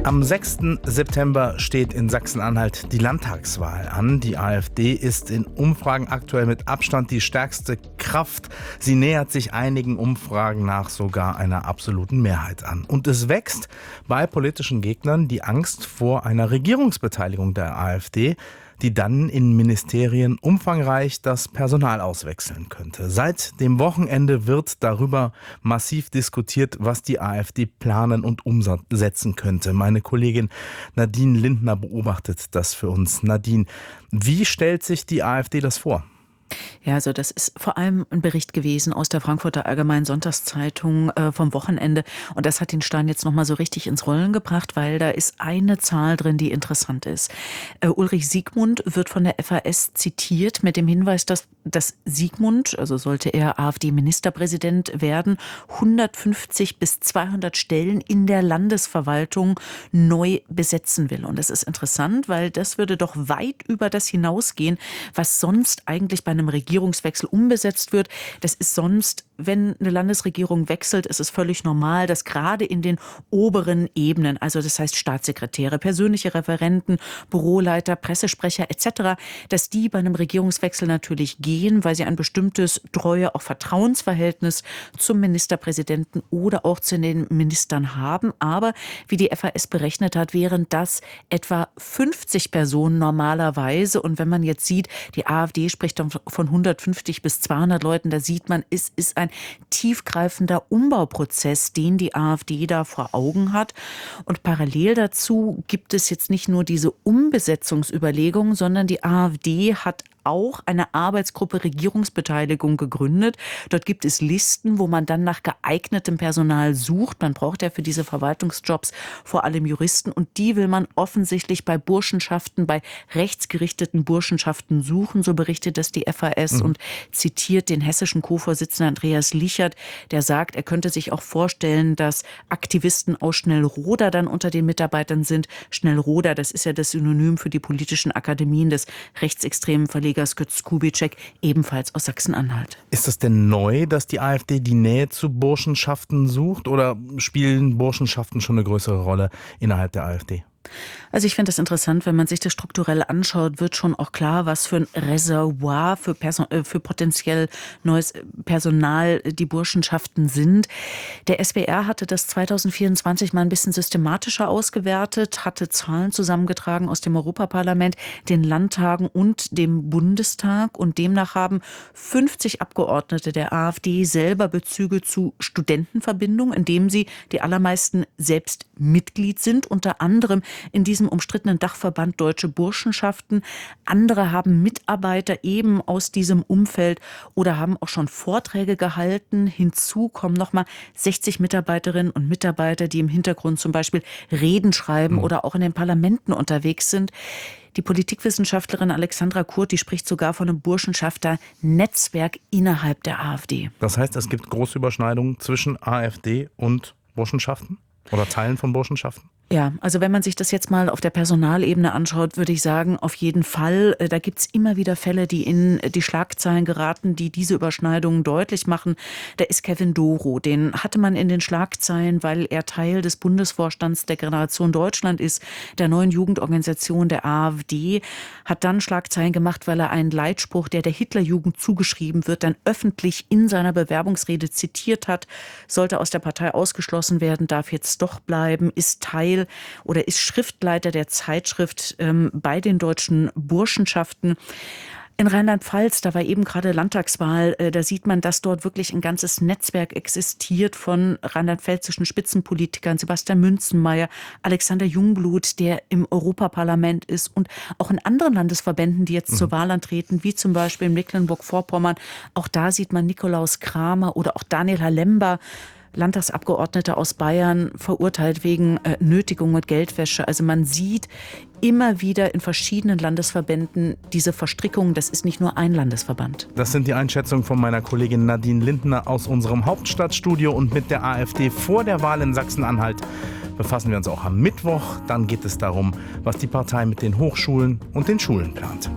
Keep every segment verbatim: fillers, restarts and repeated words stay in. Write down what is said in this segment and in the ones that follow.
Am sechsten September steht in Sachsen-Anhalt die Landtagswahl an. Die AfD ist in Umfragen aktuell mit Abstand die stärkste Kraft. Sie nähert sich einigen Umfragen nach sogar einer absoluten Mehrheit an. Und es wächst bei politischen Gegnern die Angst vor einer Regierungsbeteiligung der AfD, die dann in Ministerien umfangreich das Personal auswechseln könnte. Seit dem Wochenende wird darüber massiv diskutiert, was die AfD planen und umsetzen könnte. Meine Kollegin Nadine Lindner beobachtet das für uns. Nadine, wie stellt sich die AfD das vor? Ja, also das ist vor allem ein Bericht gewesen aus der Frankfurter Allgemeinen Sonntagszeitung äh, vom Wochenende. Und das hat den Stein jetzt nochmal so richtig ins Rollen gebracht, weil da ist eine Zahl drin, die interessant ist. Äh, Ulrich Siegmund wird von der F A S zitiert mit dem Hinweis, dass, dass Siegmund, also sollte er AfD-Ministerpräsident werden, hundertfünfzig bis zweihundert Stellen in der Landesverwaltung neu besetzen will. Und das ist interessant, weil das würde doch weit über das hinausgehen, was sonst eigentlich bei einem Regierungswechsel umbesetzt wird. Das ist sonst, wenn eine Landesregierung wechselt, ist es völlig normal, dass gerade in den oberen Ebenen, also das heißt Staatssekretäre, persönliche Referenten, Büroleiter, Pressesprecher et cetera, dass die bei einem Regierungswechsel natürlich gehen, weil sie ein bestimmtes Treue, auch Vertrauensverhältnis zum Ministerpräsidenten oder auch zu den Ministern haben. Aber wie die F A S berechnet hat, wären das etwa fünfzig Personen normalerweise. Und wenn man jetzt sieht, die AfD spricht dann von hundertfünfzig bis zweihundert Leuten, da sieht man, es ist ein tiefgreifender Umbauprozess, den die AfD da vor Augen hat. Und parallel dazu gibt es jetzt nicht nur diese Umbesetzungsüberlegungen, sondern die AfD hat auch eine Arbeitsgruppe Regierungsbeteiligung gegründet. Dort gibt es Listen, wo man dann nach geeignetem Personal sucht. Man braucht ja für diese Verwaltungsjobs vor allem Juristen und die will man offensichtlich bei Burschenschaften, bei rechtsgerichteten Burschenschaften suchen, so berichtet das die F A S mhm. und zitiert den hessischen Co-Vorsitzenden Andreas Lichert, der sagt, er könnte sich auch vorstellen, dass Aktivisten aus Schnellroda dann unter den Mitarbeitern sind. Schnellroda, das ist ja das Synonym für die politischen Akademien des rechtsextremen Verlegers Götz Kubitschek, ebenfalls aus Sachsen-Anhalt. Ist es denn neu, dass die AfD die Nähe zu Burschenschaften sucht oder spielen Burschenschaften schon eine größere Rolle innerhalb der AfD? Also ich finde das interessant, wenn man sich das strukturell anschaut, wird schon auch klar, was für ein Reservoir für, Person, äh, für potenziell neues Personal die Burschenschaften sind. Der S W R hatte das zweitausendvierundzwanzig mal ein bisschen systematischer ausgewertet, hatte Zahlen zusammengetragen aus dem Europaparlament, den Landtagen und dem Bundestag. Und demnach haben fünfzig Abgeordnete der AfD selber Bezüge zu Studentenverbindungen, indem sie die allermeisten selbst Mitglied sind, unter anderem in diesem umstrittenen Dachverband Deutsche Burschenschaften. Andere haben Mitarbeiter eben aus diesem Umfeld oder haben auch schon Vorträge gehalten. Hinzu kommen nochmal sechzig Mitarbeiterinnen und Mitarbeiter, die im Hintergrund zum Beispiel Reden schreiben mhm. oder auch in den Parlamenten unterwegs sind. Die Politikwissenschaftlerin Alexandra Kurt, die spricht sogar von einem Burschenschafter-Netzwerk innerhalb der AfD. Das heißt, es gibt große Überschneidungen zwischen AfD und Burschenschaften oder Teilen von Burschenschaften? Ja, also wenn man sich das jetzt mal auf der Personalebene anschaut, würde ich sagen, auf jeden Fall. Da gibt's immer wieder Fälle, die in die Schlagzeilen geraten, die diese Überschneidungen deutlich machen. Da ist Kevin Doro, den hatte man in den Schlagzeilen, weil er Teil des Bundesvorstands der Generation Deutschland ist, der neuen Jugendorganisation der AfD, hat dann Schlagzeilen gemacht, weil er einen Leitspruch, der der Hitlerjugend zugeschrieben wird, dann öffentlich in seiner Bewerbungsrede zitiert hat, sollte aus der Partei ausgeschlossen werden, darf jetzt doch bleiben, ist Teil oder ist Schriftleiter der Zeitschrift ähm, bei den deutschen Burschenschaften. In Rheinland-Pfalz, da war eben gerade Landtagswahl, äh, da sieht man, dass dort wirklich ein ganzes Netzwerk existiert von rheinland-pfälzischen Spitzenpolitikern, Sebastian Münzenmaier, Alexander Jungblut, der im Europaparlament ist und auch in anderen Landesverbänden, die jetzt mhm. zur Wahl antreten, wie zum Beispiel in Mecklenburg-Vorpommern. Auch da sieht man Nikolaus Kramer oder auch Daniel Halember, Landtagsabgeordneter aus Bayern, verurteilt wegen äh, Nötigung und Geldwäsche. Also man sieht immer wieder in verschiedenen Landesverbänden diese Verstrickung. Das ist nicht nur ein Landesverband. Das sind die Einschätzungen von meiner Kollegin Nadine Lindner aus unserem Hauptstadtstudio. Und mit der AfD vor der Wahl in Sachsen-Anhalt befassen wir uns auch am Mittwoch. Dann geht es darum, was die Partei mit den Hochschulen und den Schulen plant.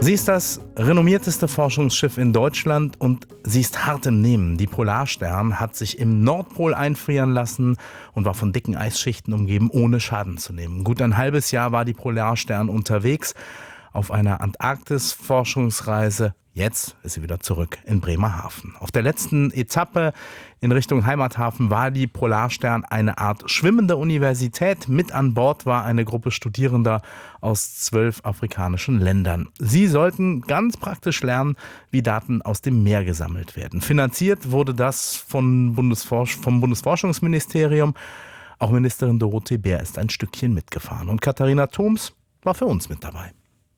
Sie ist das renommierteste Forschungsschiff in Deutschland und sie ist hart im Nehmen. Die Polarstern hat sich im Nordpol einfrieren lassen und war von dicken Eisschichten umgeben, ohne Schaden zu nehmen. Gut ein halbes Jahr war die Polarstern unterwegs auf einer Antarktis-Forschungsreise. Jetzt ist sie wieder zurück in Bremerhaven. Auf der letzten Etappe in Richtung Heimathafen war die Polarstern eine Art schwimmende Universität. Mit an Bord war eine Gruppe Studierender aus zwölf afrikanischen Ländern. Sie sollten ganz praktisch lernen, wie Daten aus dem Meer gesammelt werden. Finanziert wurde das von Bundesforsch- vom Bundesforschungsministerium. Auch Ministerin Dorothee Bär ist ein Stückchen mitgefahren. Und Katharina Thoms war für uns mit dabei.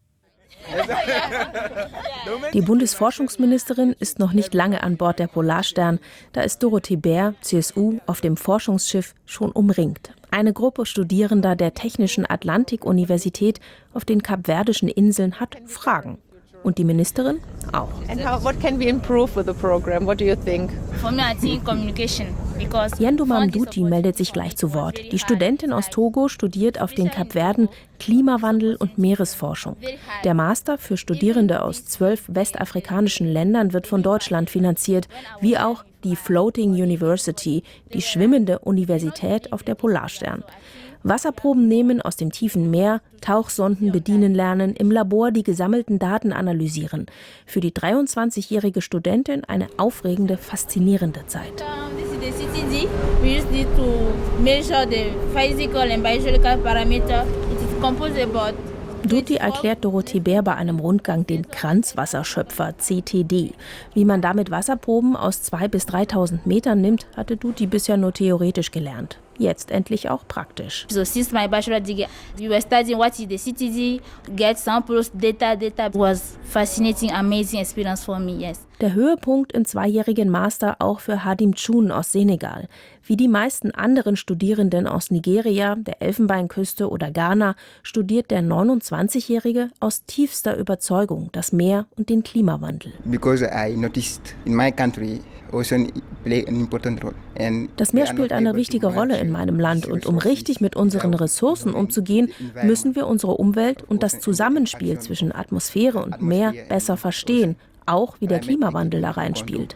Die Bundesforschungsministerin ist noch nicht lange an Bord der Polarstern. Da ist Dorothee Bär, C S U, auf dem Forschungsschiff schon umringt. Eine Gruppe Studierender der Technischen Atlantik-Universität auf den Kapverdischen Inseln hat Fragen. Und die Ministerin auch. And how, what can we improve with the program? What do you think? For me, I think communication. Yendomam Duti meldet sich gleich zu Wort. Die Studentin aus Togo studiert auf den Kapverden Klimawandel und Meeresforschung. Der Master für Studierende aus zwölf westafrikanischen Ländern wird von Deutschland finanziert, wie auch die Floating University, die schwimmende Universität auf der Polarstern. Wasserproben nehmen aus dem tiefen Meer, Tauchsonden bedienen lernen, im Labor die gesammelten Daten analysieren. Für die dreiundzwanzigjährige Studentin eine aufregende, faszinierende Zeit. The C T D, we use it to measure the physical and biological parameter. It is composed about Duti erklärt Dorothee Bär bei einem Rundgang den Kranzwasserschöpfer C T D. Wie man damit Wasserproben aus zweitausend bis dreitausend Metern nimmt, hatte Duti bisher nur theoretisch gelernt. Jetzt endlich auch praktisch. So since my bachelor degree, we were studying what is the C T D, get samples, data, data. It was fascinating, amazing experience for me, yes. Der Höhepunkt im zweijährigen Master auch für Hadim Chun aus Senegal. Wie die meisten anderen Studierenden aus Nigeria, der Elfenbeinküste oder Ghana studiert der neunundzwanzigjährige aus tiefster Überzeugung das Meer und den Klimawandel. Because I noticed in my country ocean play an important role. And das Meer spielt eine wichtige Rolle in meinem Land und um richtig mit unseren Ressourcen umzugehen, müssen wir unsere Umwelt und das Zusammenspiel zwischen Atmosphäre und Meer besser verstehen, auch wie der Klimawandel da reinspielt.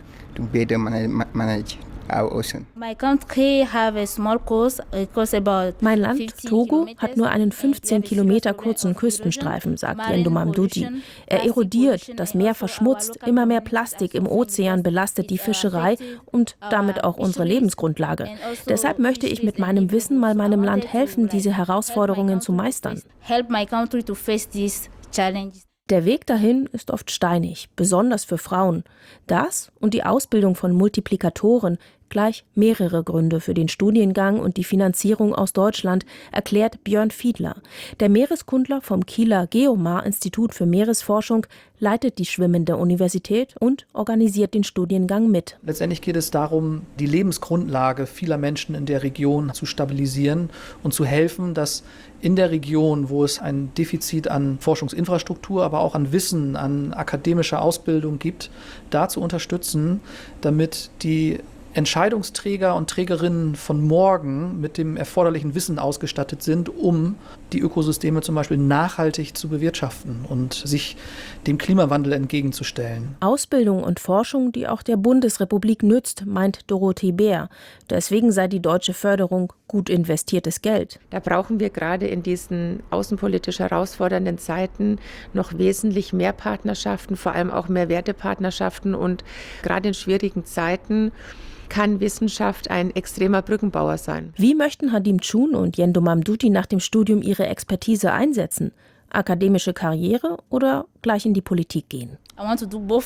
My country have a small coast, a coast about Mein Land, Togo, hat nur einen fünfzehn Kilometer kurzen Küstenstreifen, sagt Yendomam Duti. Er erodiert, das Meer verschmutzt, immer mehr Plastik im Ozean belastet die Fischerei und damit auch unsere Lebensgrundlage. Deshalb möchte ich mit meinem Wissen mal meinem Land helfen, diese Herausforderungen zu meistern. Help my country to face these challenges. Der Weg dahin ist oft steinig, besonders für Frauen. Das und die Ausbildung von Multiplikatoren, gleich mehrere Gründe für den Studiengang und die Finanzierung aus Deutschland, erklärt Björn Fiedler. Der Meereskundler vom Kieler Geomar-Institut für Meeresforschung leitet die schwimmende Universität und organisiert den Studiengang mit. Letztendlich geht es darum, die Lebensgrundlage vieler Menschen in der Region zu stabilisieren und zu helfen, dass in der Region, wo es ein Defizit an Forschungsinfrastruktur, aber auch an Wissen, an akademischer Ausbildung gibt, da zu unterstützen, damit die Entscheidungsträger und Trägerinnen von morgen mit dem erforderlichen Wissen ausgestattet sind, um die Ökosysteme zum Beispiel nachhaltig zu bewirtschaften und sich dem Klimawandel entgegenzustellen. Ausbildung und Forschung, die auch der Bundesrepublik nützt, meint Dorothee Bär. Deswegen sei die deutsche Förderung gut investiertes Geld. Da brauchen wir gerade in diesen außenpolitisch herausfordernden Zeiten noch wesentlich mehr Partnerschaften, vor allem auch mehr Wertepartnerschaften. Und gerade in schwierigen Zeiten kann Wissenschaft ein extremer Brückenbauer sein. Wie möchten Hadim Chun und Yendomam Duti nach dem Studium ihre Expertise einsetzen? Akademische Karriere oder gleich in die Politik gehen? I want to do both.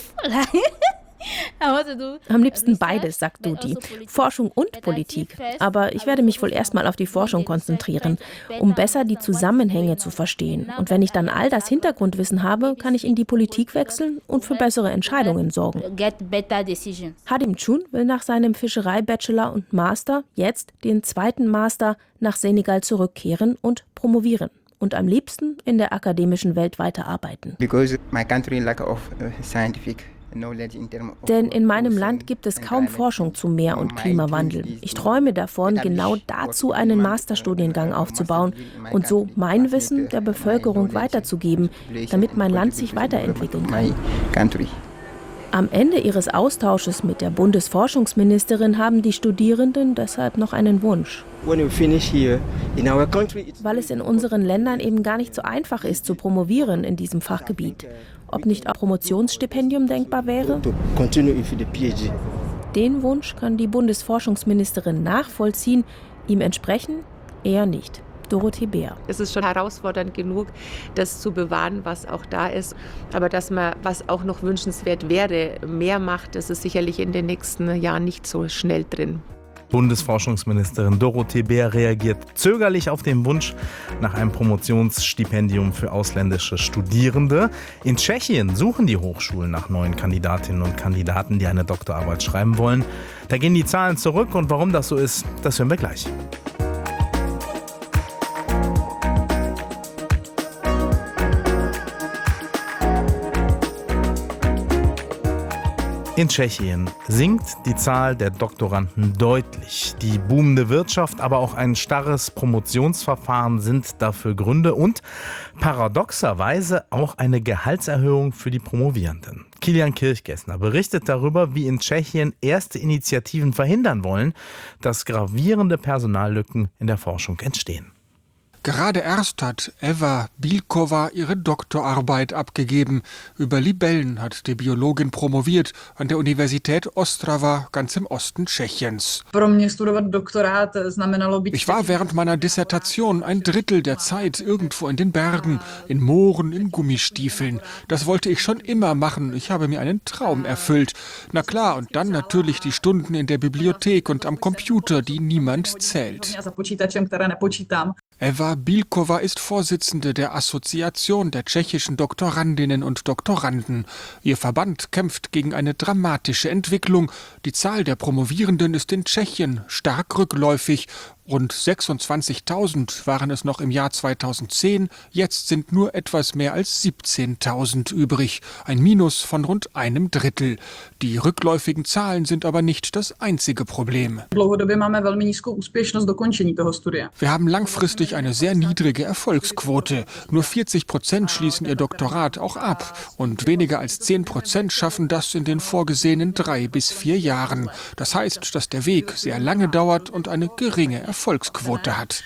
Am liebsten beides, sagt Duti. Forschung und Politik. Aber ich werde mich wohl erstmal auf die Forschung konzentrieren, um besser die Zusammenhänge zu verstehen. Und wenn ich dann all das Hintergrundwissen habe, kann ich in die Politik wechseln und für bessere Entscheidungen sorgen. Hadim Chun will nach seinem Fischerei-Bachelor und Master jetzt den zweiten Master nach Senegal zurückkehren und promovieren. Und am liebsten in der akademischen Welt weiterarbeiten. Because my country lack of scientific Denn in meinem Land gibt es kaum Forschung zu Meer- und Klimawandel. Ich träume davon, genau dazu einen Masterstudiengang aufzubauen und so mein Wissen der Bevölkerung weiterzugeben, damit mein Land sich weiterentwickeln kann. Am Ende ihres Austausches mit der Bundesforschungsministerin haben die Studierenden deshalb noch einen Wunsch. Weil es in unseren Ländern eben gar nicht so einfach ist, zu promovieren in diesem Fachgebiet. Ob nicht ein Promotionsstipendium denkbar wäre? Den Wunsch kann die Bundesforschungsministerin nachvollziehen, ihm entsprechen eher nicht. Dorothee Bär. Es ist schon herausfordernd genug, das zu bewahren, was auch da ist. Aber dass man, was auch noch wünschenswert wäre, mehr macht, das ist sicherlich in den nächsten Jahren nicht so schnell drin. Bundesforschungsministerin Dorothee Bär reagiert zögerlich auf den Wunsch nach einem Promotionsstipendium für ausländische Studierende. In Tschechien suchen die Hochschulen nach neuen Kandidatinnen und Kandidaten, die eine Doktorarbeit schreiben wollen. Da gehen die Zahlen zurück und warum das so ist, das hören wir gleich. In Tschechien sinkt die Zahl der Doktoranden deutlich. Die boomende Wirtschaft, aber auch ein starres Promotionsverfahren sind dafür Gründe und paradoxerweise auch eine Gehaltserhöhung für die Promovierenden. Kilian Kirchgessner berichtet darüber, wie in Tschechien erste Initiativen verhindern wollen, dass gravierende Personallücken in der Forschung entstehen. Gerade erst hat Eva Bílková ihre Doktorarbeit abgegeben. Über Libellen hat die Biologin promoviert an der Universität Ostrava, ganz im Osten Tschechiens. Ich war während meiner Dissertation ein Drittel der Zeit irgendwo in den Bergen, in Mooren, in Gummistiefeln. Das wollte ich schon immer machen. Ich habe mir einen Traum erfüllt. Na klar, und dann natürlich die Stunden in der Bibliothek und am Computer, die niemand zählt. Eva Bílková ist Vorsitzende der Assoziation der tschechischen Doktorandinnen und Doktoranden. Ihr Verband kämpft gegen eine dramatische Entwicklung. Die Zahl der Promovierenden ist in Tschechien stark rückläufig. Rund sechsundzwanzigtausend waren es noch im Jahr zweitausendzehn, jetzt sind nur etwas mehr als siebzehntausend übrig, ein Minus von rund einem Drittel. Die rückläufigen Zahlen sind aber nicht das einzige Problem. Wir haben langfristig eine sehr niedrige Erfolgsquote. Nur vierzig Prozent schließen ihr Doktorat auch ab und weniger als zehn Prozent schaffen das in den vorgesehenen drei bis vier Jahren. Das heißt, dass der Weg sehr lange dauert und eine geringe Erfolgsquote hat.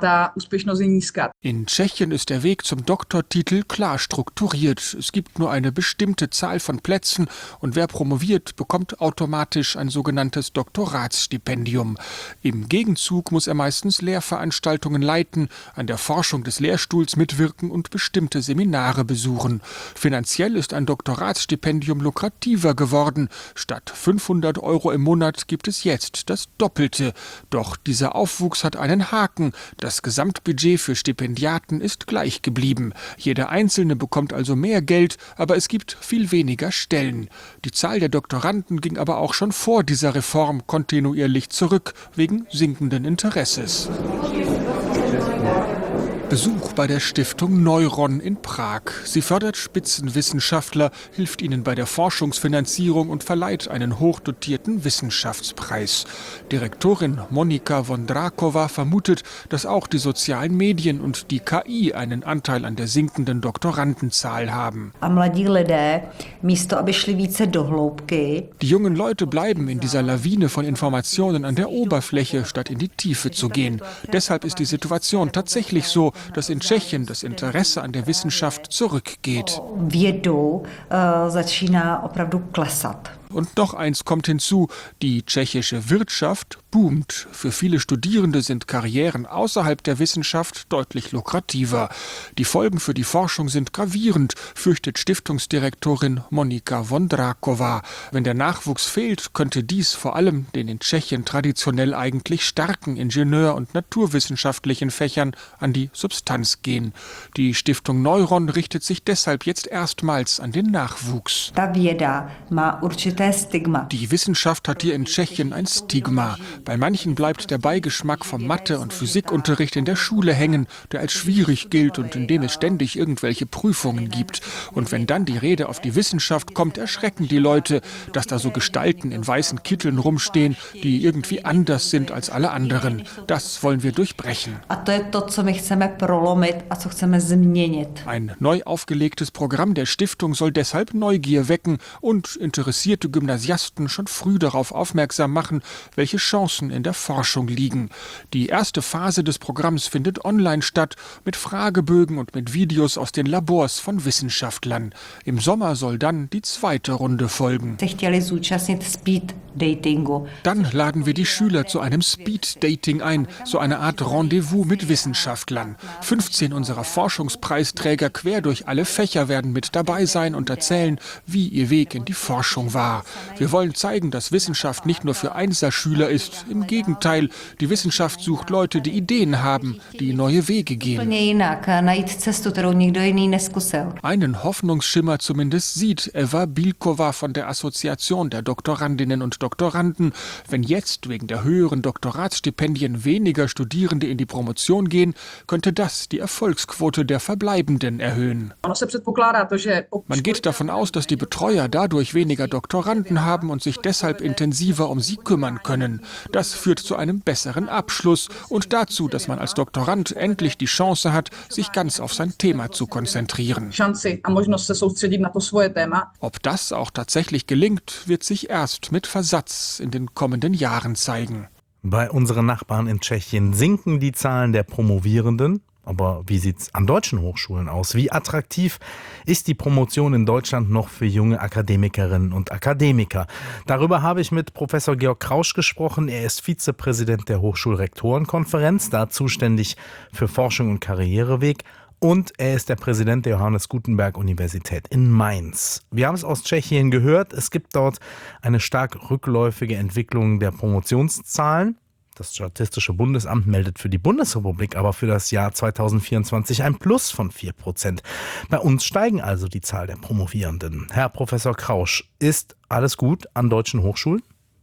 In Tschechien ist der Weg zum Doktortitel klar strukturiert. Es gibt nur eine bestimmte Zahl von Plätzen und wer promoviert, bekommt automatisch ein sogenanntes Doktoratsstipendium. Im Gegenzug muss er meistens Lehrveranstaltungen leiten, an der Forschung des Lehrstuhls mitwirken und bestimmte Seminare besuchen. Finanziell ist ein Doktoratsstipendium lukrativer geworden. Statt fünfhundert Euro im Monat gibt es jetzt das Doppelte. Doch dieser Aufwuchs hat einen Haken. Das Gesamtbudget für Stipendiaten ist gleich geblieben. Jeder Einzelne bekommt also mehr Geld, aber es gibt viel weniger Stellen. Die Zahl der Doktoranden ging aber auch schon vor dieser Reform kontinuierlich zurück, wegen sinkenden Interesses. Besuch bei der Stiftung Neuron in Prag. Sie fördert Spitzenwissenschaftler, hilft ihnen bei der Forschungsfinanzierung und verleiht einen hochdotierten Wissenschaftspreis. Direktorin Monika Wondráková vermutet, dass auch die sozialen Medien und die K I einen Anteil an der sinkenden Doktorandenzahl haben. Die jungen Leute bleiben in dieser Lawine von Informationen an der Oberfläche, statt in die Tiefe zu gehen. Deshalb ist die Situation tatsächlich so, dass in Tschechien das Interesse an der Wissenschaft zurückgeht. Und noch eins kommt hinzu, die tschechische Wirtschaft boomt. Für viele Studierende sind Karrieren außerhalb der Wissenschaft deutlich lukrativer. Die Folgen für die Forschung sind gravierend, fürchtet Stiftungsdirektorin Monika Wondráková. Wenn der Nachwuchs fehlt, könnte dies vor allem den in Tschechien traditionell eigentlich starken Ingenieur- und naturwissenschaftlichen Fächern an die Substanz gehen. Die Stiftung Neuron richtet sich deshalb jetzt erstmals an den Nachwuchs. Ta věda má určitě Die Wissenschaft hat hier in Tschechien ein Stigma. Bei manchen bleibt der Beigeschmack vom Mathe- und Physikunterricht in der Schule hängen, der als schwierig gilt und in dem es ständig irgendwelche Prüfungen gibt. Und wenn dann die Rede auf die Wissenschaft kommt, erschrecken die Leute, dass da so Gestalten in weißen Kitteln rumstehen, die irgendwie anders sind als alle anderen. Das wollen wir durchbrechen. Ein neu aufgelegtes Programm der Stiftung soll deshalb Neugier wecken und interessierte Gymnasiasten schon früh darauf aufmerksam machen, welche Chancen in der Forschung liegen. Die erste Phase des Programms findet online statt, mit Fragebögen und mit Videos aus den Labors von Wissenschaftlern. Im Sommer soll dann die zweite Runde folgen. Dann laden wir die Schüler zu einem Speed-Dating ein, so eine Art Rendezvous mit Wissenschaftlern. fünfzehn unserer Forschungspreisträger quer durch alle Fächer werden mit dabei sein und erzählen, wie ihr Weg in die Forschung war. Wir wollen zeigen, dass Wissenschaft nicht nur für Einserschüler ist. Im Gegenteil, die Wissenschaft sucht Leute, die Ideen haben, die neue Wege gehen. Einen Hoffnungsschimmer zumindest sieht Eva Bilkova von der Assoziation der Doktorandinnen und Doktoranden. Wenn jetzt wegen der höheren Doktoratsstipendien weniger Studierende in die Promotion gehen, könnte das die Erfolgsquote der Verbleibenden erhöhen. Man geht davon aus, dass die Betreuer dadurch weniger Doktoranden haben und sich deshalb intensiver um sie kümmern können. Das führt zu einem besseren Abschluss und dazu, dass man als Doktorand endlich die Chance hat, sich ganz auf sein Thema zu konzentrieren. Ob das auch tatsächlich gelingt, wird sich erst mit Versatz in den kommenden Jahren zeigen. Bei unseren Nachbarn in Tschechien sinken die Zahlen der Promovierenden. Aber wie sieht es an deutschen Hochschulen aus? Wie attraktiv ist die Promotion in Deutschland noch für junge Akademikerinnen und Akademiker? Darüber habe ich mit Professor Georg Krausch gesprochen. Er ist Vizepräsident der Hochschulrektorenkonferenz, da zuständig für Forschung und Karriereweg. Und er ist der Präsident der Johannes Gutenberg Universität in Mainz. Wir haben es aus Tschechien gehört. Es gibt dort eine stark rückläufige Entwicklung der Promotionszahlen. Das Statistische Bundesamt meldet für die Bundesrepublik aber für das Jahr zweitausendvierundzwanzig ein Plus von vier Prozent. Bei uns steigen also die Zahl der Promovierenden. Herr Professor Krausch, ist alles gut an deutschen Hochschulen?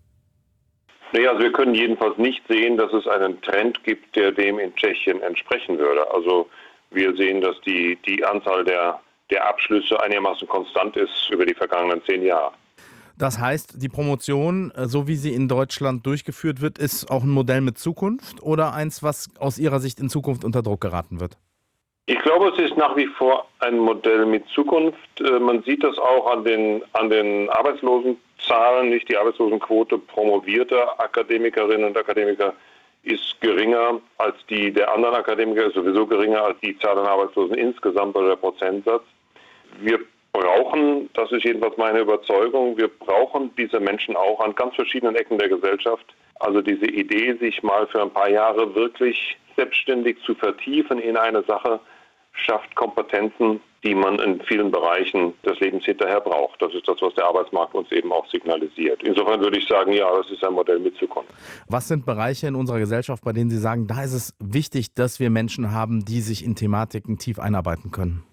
Nee, also wir können jedenfalls nicht sehen, dass es einen Trend gibt, der dem in Tschechien entsprechen würde. Also wir sehen, dass die, die Anzahl der, der Abschlüsse einigermaßen konstant ist über die vergangenen zehn Jahre. Das heißt, die Promotion, so wie sie in Deutschland durchgeführt wird, ist auch ein Modell mit Zukunft oder eins, was aus Ihrer Sicht in Zukunft unter Druck geraten wird? Ich glaube, es ist nach wie vor ein Modell mit Zukunft. Man sieht das auch an den, an den Arbeitslosenzahlen, nicht die Arbeitslosenquote promovierter Akademikerinnen und Akademiker ist geringer als die der anderen Akademiker, ist sowieso geringer als die Zahl an Arbeitslosen insgesamt oder der Prozentsatz. Wir brauchen, das ist jedenfalls meine Überzeugung, wir brauchen diese Menschen auch an ganz verschiedenen Ecken der Gesellschaft. Also diese Idee, sich mal für ein paar Jahre wirklich selbstständig zu vertiefen in eine Sache, schafft Kompetenzen, die man in vielen Bereichen des Lebens hinterher braucht. Das ist das, was der Arbeitsmarkt uns eben auch signalisiert. Insofern würde ich sagen, ja, das ist ein Modell mit Zukunft. Was sind Bereiche in unserer Gesellschaft, bei denen Sie sagen, da ist es wichtig, dass wir Menschen haben, die sich in Thematiken tief einarbeiten können?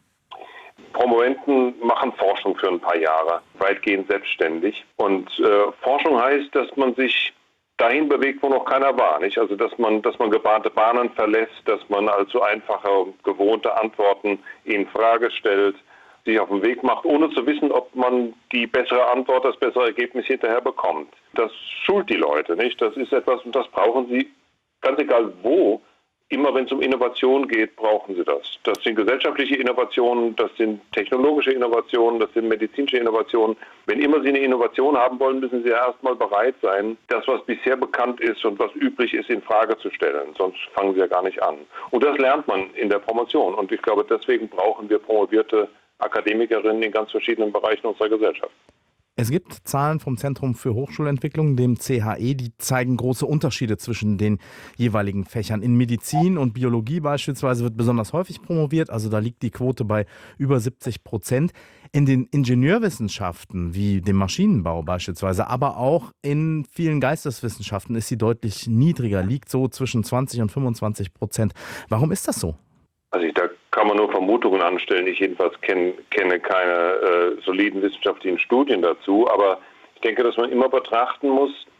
Promoventen machen Forschung für ein paar Jahre, weitgehend selbstständig. Und äh, Forschung heißt, dass man sich dahin bewegt, wo noch keiner war. Nicht? Also dass man, dass man gebahnte Bahnen verlässt, dass man also einfache, gewohnte Antworten in Frage stellt, sich auf den Weg macht, ohne zu wissen, ob man die bessere Antwort, das bessere Ergebnis hinterher bekommt. Das schult die Leute, nicht? Das ist etwas, und das brauchen sie, ganz egal wo. Immer wenn es um Innovation geht, brauchen sie das. Das sind gesellschaftliche Innovationen, das sind technologische Innovationen, das sind medizinische Innovationen. Wenn immer sie eine Innovation haben wollen, müssen sie ja erstmal bereit sein, das, was bisher bekannt ist und was üblich ist, in Frage zu stellen. Sonst fangen sie ja gar nicht an. Und das lernt man in der Promotion. Und ich glaube, deswegen brauchen wir promovierte Akademikerinnen in ganz verschiedenen Bereichen unserer Gesellschaft. Es gibt Zahlen vom Zentrum für Hochschulentwicklung, dem C H E, die zeigen große Unterschiede zwischen den jeweiligen Fächern. In Medizin und Biologie beispielsweise wird besonders häufig promoviert, also da liegt die Quote bei über siebzig Prozent. In den Ingenieurwissenschaften, wie dem Maschinenbau beispielsweise, aber auch in vielen Geisteswissenschaften ist sie deutlich niedriger, liegt so zwischen zwanzig und fünfundzwanzig Prozent. Warum ist das so? Also ich, da kann man nur Vermutungen anstellen. Ich jedenfalls kenn, kenne keine äh, soliden wissenschaftlichen Studien dazu. Aber Ich denke, dass man immer betrachten muss,